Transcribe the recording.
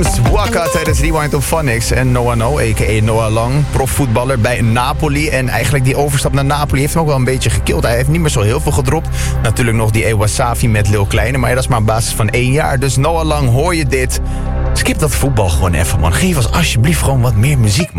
Waka tijdens Rewind op Phonics. En Noah No, a.k.a. Noah Lang, profvoetballer bij Napoli. En eigenlijk die overstap naar Napoli heeft hem ook wel een beetje gekild. Hij heeft niet meer zo heel veel gedropt. Natuurlijk nog die Ewasafi met Lil Kleine, maar dat is maar op basis van 1 jaar. Dus Noah Lang, hoor je dit? Skip dat voetbal gewoon even, man. Geef ons alsjeblieft gewoon wat meer muziek, man.